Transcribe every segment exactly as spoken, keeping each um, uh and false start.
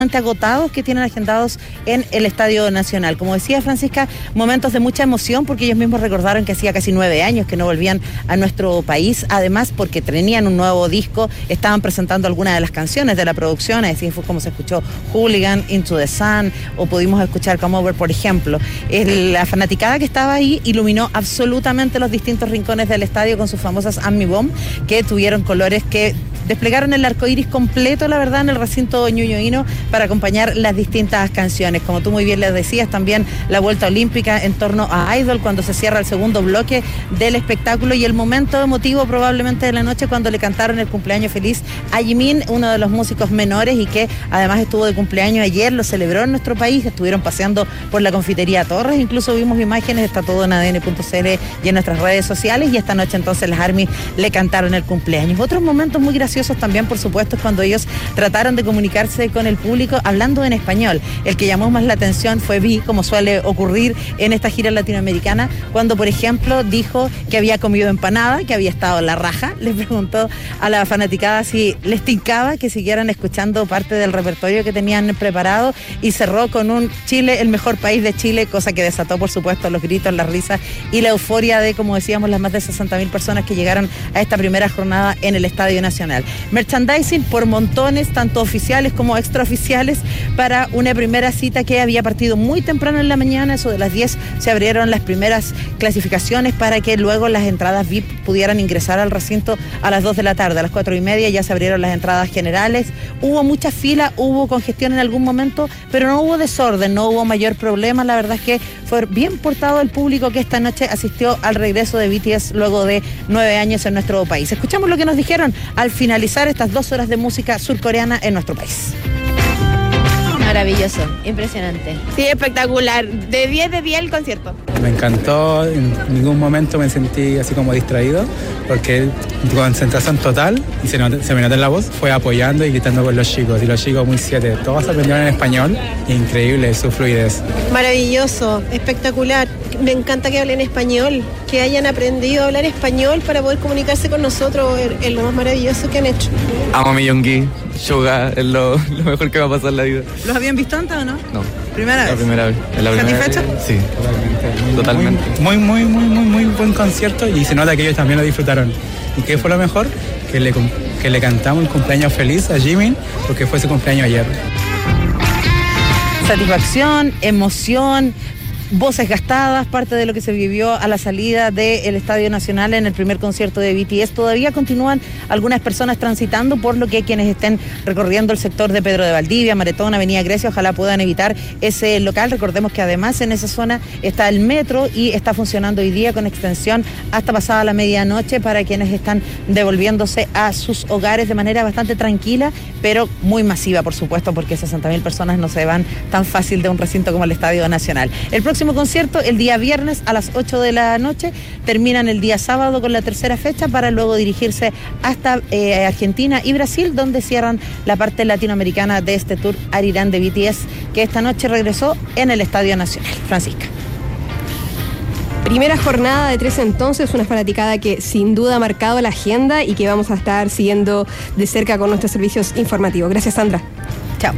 agotados que tienen agendados en el Estadio Nacional. Como decía Francisca, momentos de mucha emoción porque ellos mismos recordaron que hacía casi nueve años que no volvían a nuestro país, además porque tenían un nuevo disco, estaban presentando algunas de las canciones de la producción, así fue como se escuchó Hooligan, Into the Sun, o pudimos escuchar Come Over, por ejemplo. El, la fanaticada que estaba ahí iluminó absolutamente los distintos rincones del estadio con sus famosas Army Bomb, que tuvieron colores que desplegaron el arco iris completo, la verdad, en el recinto ñuñoíno para acompañar las distintas canciones. Como tú muy bien les decías, también la vuelta olímpica en torno a Idol cuando se cierra el segundo bloque del espectáculo y el momento emotivo probablemente de la noche cuando le cantaron el cumpleaños feliz a Jimin, uno de los músicos menores y que además estuvo de cumpleaños ayer, lo celebró en nuestro país, estuvieron paseando por la confitería Torres, incluso vimos imágenes, está todo en A D N punto C L y en nuestras redes sociales, y esta noche entonces las ARMY le cantaron el cumpleaños. Otros momentos muy graciosos también, por supuesto, es cuando ellos trataron de comunicarse con el público hablando en español. El que llamó más la atención fue Vi, como suele ocurrir en esta gira latinoamericana, cuando, por ejemplo, dijo que había comido empanada, que había estado en la raja. Les preguntó a la fanaticada si les tincaba que siguieran escuchando parte del repertorio que tenían preparado y cerró con un Chile, el mejor país de Chile, cosa que desató, por supuesto, los gritos, las risas y la euforia de, como decíamos, las más de sesenta mil personas que llegaron a esta primera jornada en el Estadio Nacional. Merchandising por montones, tanto oficiales como extraoficiales, para una primera cita que había partido muy temprano en la mañana. Eso de las diez se abrieron las primeras clasificaciones para que luego las entradas V I P pudieran ingresar al recinto a las dos de la tarde. A las cuatro y media ya se abrieron las entradas generales. Hubo mucha fila, hubo congestión en algún momento, pero no hubo desorden, no hubo mayor problema. La verdad es que fue bien portado el público que esta noche asistió al regreso de B T S luego de nueve años en nuestro país. Escuchamos lo que nos dijeron al finalizar estas dos horas de música surcoreana en nuestro país. Maravilloso, impresionante. Sí, espectacular. De diez de diez el concierto. Me encantó, en ningún momento me sentí así como distraído, porque concentración total, y se, not- se me nota en la voz, fue apoyando y gritando con los chicos, y los chicos muy siete, todos aprendieron en español, increíble su fluidez. Maravilloso, espectacular. Me encanta que hablen español, que hayan aprendido a hablar español para poder comunicarse con nosotros, es, es lo más maravilloso que han hecho. Amo a mi Yoongi, Suga es lo, lo mejor que va a pasar en la vida. ¿Los habían visto antes o no? No. ¿Primera vez? La primera vez. ¿Es la primera ¿Satisfecho? vez? Sí. Totalmente. Muy, Totalmente. Muy, muy, muy, muy, muy buen concierto, y se nota que ellos también lo disfrutaron. ¿Y qué fue lo mejor? Que le, que le cantamos el cumpleaños feliz a Jimin, porque fue su cumpleaños ayer. Satisfacción, emoción, voces gastadas, parte de lo que se vivió a la salida del Estadio Nacional en el primer concierto de B T S. Todavía continúan algunas personas transitando, por lo que quienes estén recorriendo el sector de Pedro de Valdivia, Maretón, Avenida Grecia, ojalá puedan evitar ese local. Recordemos que además en esa zona está el metro y está funcionando hoy día con extensión hasta pasada la medianoche para quienes están devolviéndose a sus hogares de manera bastante tranquila, pero muy masiva, por supuesto, porque sesenta mil personas no se van tan fácil de un recinto como el Estadio Nacional. El próximo concierto el día viernes a las ocho de la noche, terminan el día sábado con la tercera fecha para luego dirigirse hasta eh, Argentina y Brasil, donde cierran la parte latinoamericana de este tour Arirán de B T S, que esta noche regresó en el Estadio Nacional. Francisca. Primera jornada de tres entonces, una fanaticada que sin duda ha marcado la agenda y que vamos a estar siguiendo de cerca con nuestros servicios informativos. Gracias, Sandra. Chao.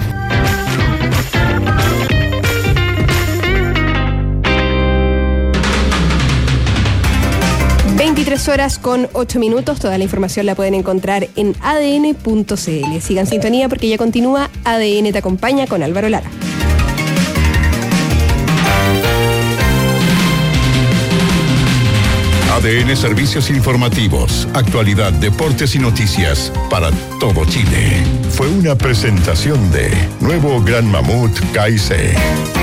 veintitrés horas con ocho minutos, toda la información la pueden encontrar en A D N punto C L. Sigan sintonía porque ya continúa A D N Te Acompaña con Álvaro Lara. A D N Servicios Informativos, actualidad, deportes y noticias para todo Chile. Fue una presentación de Nuevo Gran Mamut K C.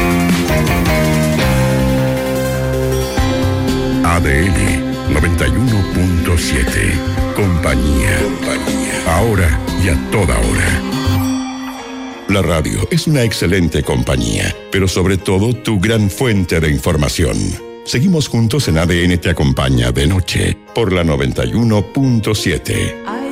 A D N noventa y uno punto siete. Compañía. Compañía. Ahora y a toda hora. La radio es una excelente compañía, pero sobre todo tu gran fuente de información. Seguimos juntos en A D N Te Acompaña de noche por la noventa y uno punto siete.